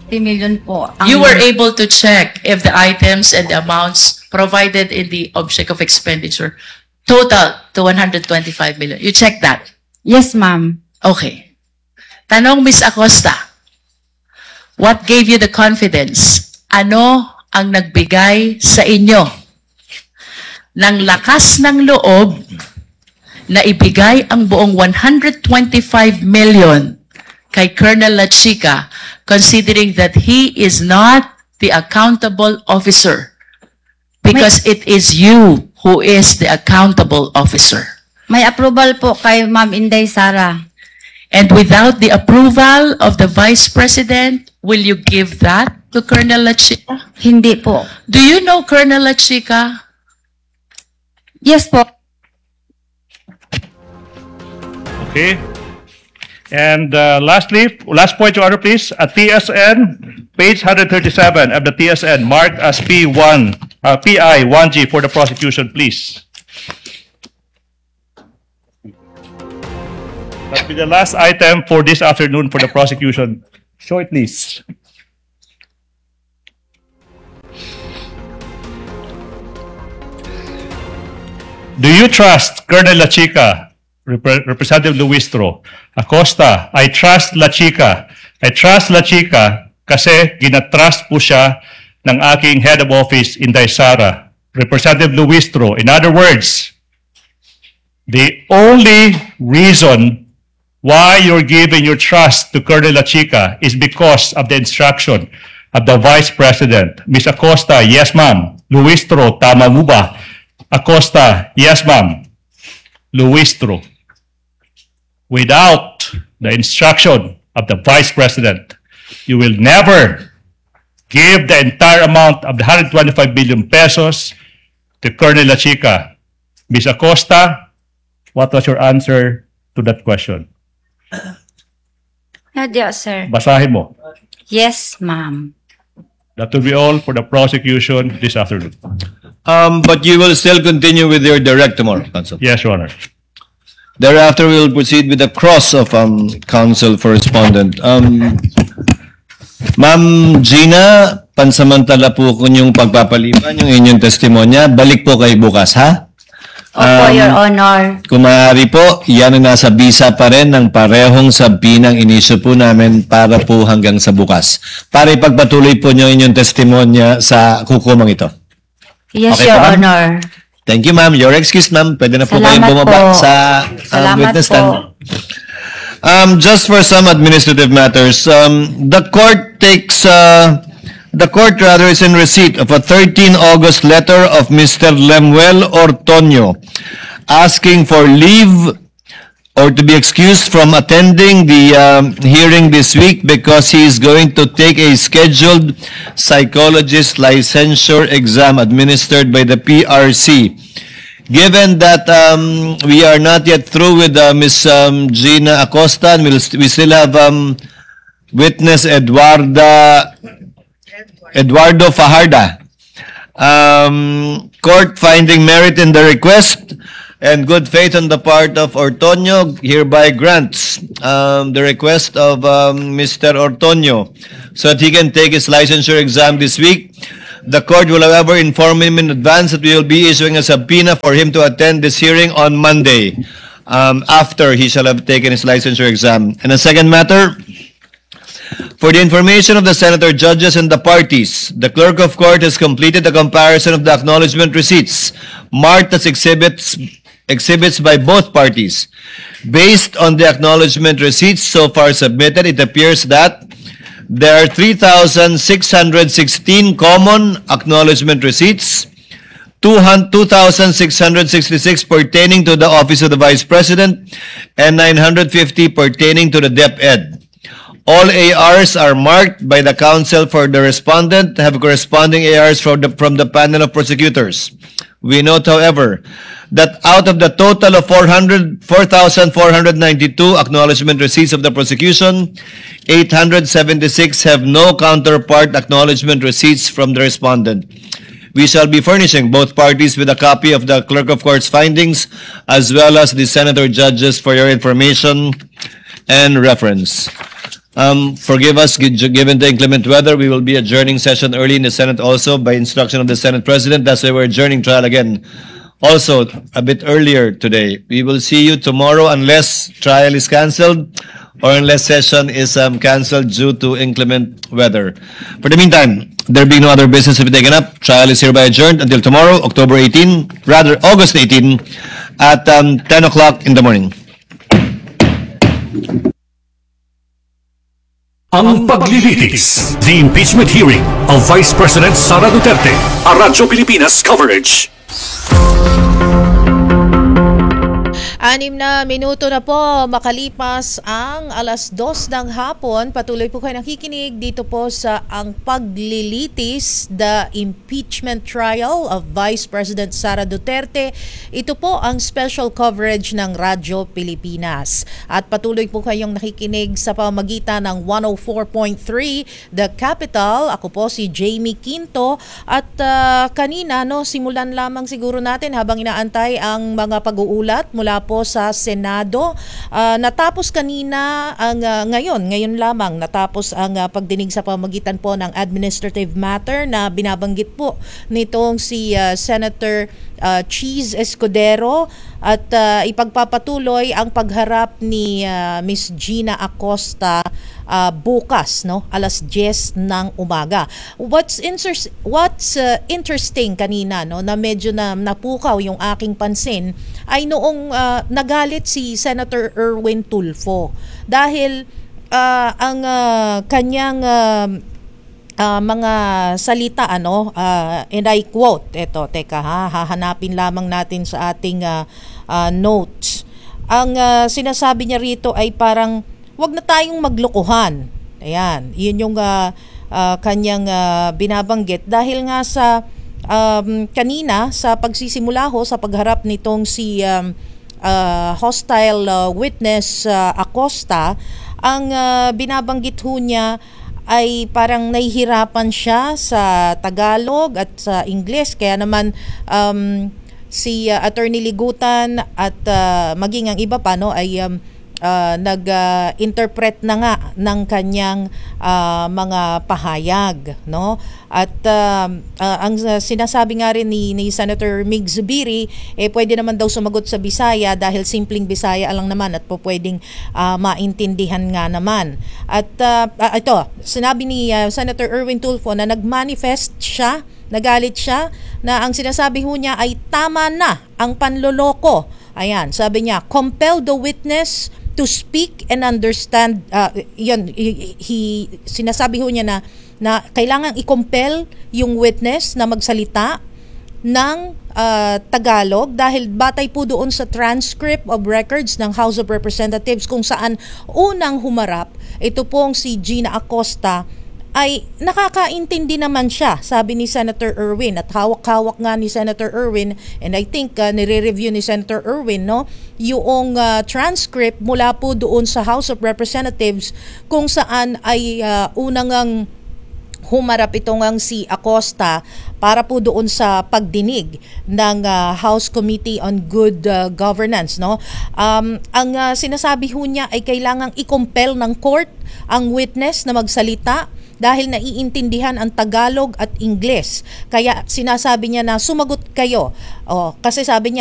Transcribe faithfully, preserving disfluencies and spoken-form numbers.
fifty million po. Ang- You were able to check if the items and the amounts provided in the object of expenditure total to one hundred twenty-five million. You checked that? Yes, ma'am. Okay. Tanong, Miss Acosta, what gave you the confidence? Ano ang nagbigay sa inyo ng lakas ng loob na ibigay ang buong one hundred twenty-five million kay Colonel Lachica, considering that he is not the accountable officer? Because it is you who is the accountable officer. May approval po kay Ma'am Inday Sara. And without the approval of the Vice President, will you give that to Colonel Lachica? Hindi po. Do you know Colonel Lachica? Yes po. Okay. And uh, lastly, last point, Your Honor, please. At T S N, page one thirty-seven of the T S N, marked as P one, uh, P I one G for the prosecution, please. That'll be the last item for this afternoon for the prosecution. Show it, please. Do you trust Colonel Lachica, Rep- Representative Luistro, Acosta? I trust Lachica. I trust Lachica kasi ginatrust po siya ng aking head of office, Inday Sara. Representative Luistro, in other words, the only reason why you're giving your trust to Colonel Lachica is because of the instruction of the Vice President. Miz Acosta, yes ma'am. Luistro, tama mo ba? Acosta, yes ma'am. Luistro, without the instruction of the Vice President, you will never give the entire amount of the one hundred twenty-five billion pesos to Colonel Lachica. Miz Acosta, what was your answer to that question? Nadya, sir. Basahin mo. Yes, ma'am. That will be all for the prosecution this afternoon. Um, but you will still continue with your direct tomorrow, Counsel. Yes, Your Honor. Thereafter, we will proceed with the cross of um, counsel for respondent. Um, Ma'am Gina, pansamantala po kung yung pagpapaliban, yung inyong testimonya, balik po kay bukas, ha? Opo, Um, Your Honor. Kung maaari po, yan ang nasa bisa pa rin ng parehong sabi ng inisyo po namin para po hanggang sa bukas. Para ipagpatuloy po nyo inyong testimonya sa hukumang ito. Yes, Okay Your po, ma'am? Honor. Thank you, ma'am. Your excuse, ma'am. Pwede na po Salamat kayong bumaba po. sa um, Salamat witness po. stand. Um, just for some administrative matters, um, the court takes, uh, the court rather is in receipt of a thirteen August letter of Mister Lemuel Ortonio asking for leave or to be excused from attending the um, hearing this week because he is going to take a scheduled psychologist licensure exam administered by the P R C. Given that um, we are not yet through with uh, Miz Um, Gina Acosta, and we'll st- we still have um, witness Eduarda, Eduardo Fajarda. Um, court finding merit in the request and good faith on the part of Ortonio hereby grants um, the request of um, Mister Ortonio so that he can take his licensure exam this week. The court will, however, inform him in advance that we will be issuing a subpoena for him to attend this hearing on Monday um, after he shall have taken his licensure exam. And a second matter, for the information of the senator, judges, and the parties, the clerk of court has completed the comparison of the acknowledgement receipts marked as exhibits exhibits by both parties. Based on the acknowledgement receipts so far submitted, it appears that there are three thousand six hundred sixteen common acknowledgement receipts, two thousand six hundred sixty-six pertaining to the Office of the Vice President, and nine hundred fifty pertaining to the DepEd. All A Rs are marked by the counsel for the respondent, have corresponding A Rs from the, from the panel of prosecutors. We note, however, that out of the total of four thousand four hundred ninety-two acknowledgement receipts of the prosecution, eight hundred seventy-six have no counterpart acknowledgement receipts from the respondent. We shall be furnishing both parties with a copy of the clerk of court's findings as well as the senator judges for your information and reference. Um, forgive us, gi- given the inclement weather, we will be adjourning session early in the Senate also by instruction of the Senate President. That's why we're adjourning trial again. Also, a bit earlier today. We will see you tomorrow unless trial is canceled or unless session is um, canceled due to inclement weather. For the meantime, there being no other business to be taken up, trial is hereby adjourned until tomorrow, October eighteenth, rather August eighteenth, at um, ten o'clock in the morning. Ang paglilitis, the impeachment hearing of Vice President Sara Duterte, a Radyo Pilipinas coverage. Anim na minuto na po makalipas ang alas dos ng hapon. Patuloy po kayo nakikinig dito po sa Ang Paglilitis, the impeachment trial of Vice President Sara Duterte. Ito po ang special coverage ng Radyo Pilipinas. At patuloy po kayong nakikinig sa pamamagitan ng one oh four point three The Capital. Ako po si Jamie Quinto. At uh, kanina, no, simulan lamang siguro natin habang inaantay ang mga pag-uulat mula po sa Senado. Uh, natapos kanina ang uh, ngayon, ngayon lamang natapos ang uh, pagdinig sa pamamagitan po ng administrative matter na binabanggit po nitong si uh, Senator uh, Cheese Escudero at uh, ipagpapatuloy ang pagharap ni uh, Miss Gina Acosta uh, bukas, no, alas diyes ng umaga. What's inter- what's uh, interesting kanina, no, na medyo na napukaw yung aking pansin ay noong uh, nagalit si Senator Erwin Tulfo dahil uh, ang uh, kanyang uh, Uh, mga salita, ano, uh, and I quote, eto, teka ha, hahanapin lamang natin sa ating uh, uh, notes. Ang uh, sinasabi niya rito ay parang, wag na tayong maglokohan. Ayan, yun yung uh, uh, kanyang uh, binabanggit dahil nga sa um, kanina, sa pagsisimula ho, sa pagharap nitong si um, uh, hostile uh, witness uh, Acosta, ang uh, binabanggit ho niya ay parang nahihirapan siya sa Tagalog at sa Ingles. Kaya naman um, si uh, Attorney Ligutan at uh, maging ang iba pa, no, ay um, uh, nag-interpret uh, na nga ng kanyang uh, mga pahayag, no? At uh, uh, ang uh, sinasabi nga rin ni, ni Senator Mig Zubiri, eh pwede naman daw sumagot sa Bisaya dahil simpleng Bisaya lang naman at po pwedeng uh, maintindihan nga naman. At uh, uh, ito, sinabi ni uh, Senator Erwin Tulfo na nag-manifest siya, nagalit siya, na ang sinasabi ho niya ay tama na ang panloloko. Ayan, sabi niya, compel the witness to speak and understand. Uh, yun, he, he, sinasabi ho niya na na kailangang i-compel yung witness na magsalita ng uh, Tagalog dahil batay po doon sa transcript of records ng House of Representatives kung saan unang humarap ito pong si Gina Acosta ay nakakaintindi naman siya, sabi ni Senator Erwin, at hawak-hawak nga ni Senator Erwin, and I think uh, nire-review ni Senator Erwin, no, yung uh, transcript mula po doon sa House of Representatives kung saan ay uh, unang ang humarap itong ang si Acosta para po doon sa pagdinig ng uh, House Committee on Good uh, Governance, no? Um, ang uh, sinasabi ho niya ay kailangang i-compel ng court ang witness na magsalita dahil naiintindihan ang Tagalog at Ingles. Kaya sinasabi niya na sumagot kayo. Oh, kasi sabi niya